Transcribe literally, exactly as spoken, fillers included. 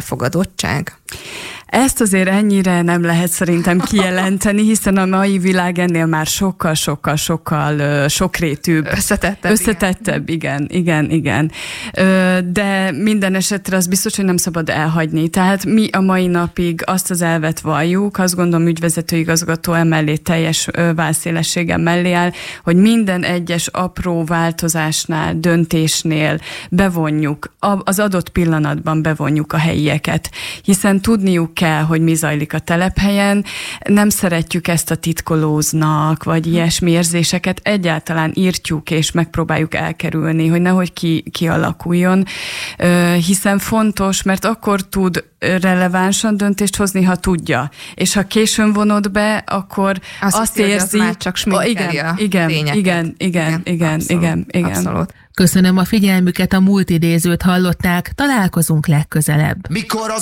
elfogadottság? Ezt azért ennyire nem lehet szerintem kijelenteni, hiszen a mai világ ennél már sokkal-sokkal-sokkal sokrétűbb. Összetettebb. Összetettebb, igen, igen, igen. De minden esetre az biztos, hogy nem szabad elhagyni. Tehát mi a mai napig azt az elvet valljuk, azt gondolom ügyvezetőigazgató emellé teljes válszélességgel mellé áll, hogy minden egyes apró változásnál, döntésnél bevonjuk, az adott pillanatban bevonjuk a helyieket, hiszen tudniuk kell, hogy mi zajlik a telephelyen. Nem szeretjük ezt a titkolóznak, vagy ilyesmi érzéseket. Egyáltalán írtjuk és megpróbáljuk elkerülni, hogy nehogy ki, kialakuljon, hiszen fontos, mert akkor tud relevánsan döntést hozni, ha tudja. És ha későn vonod be, akkor azt, azt hiszi, érzi... Az csak sminkeli a igen, tényeket. Igen, igen, igen, abszolút, igen, igen. Abszolút. Köszönöm a figyelmüket, a múlt idézőt hallották, találkozunk legközelebb. Mikor az